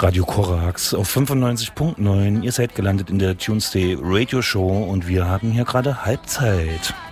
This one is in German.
Radio Korax auf 95.9. Ihr seid gelandet in der Tuesday Radio Show und wir haben hier gerade Halbzeit.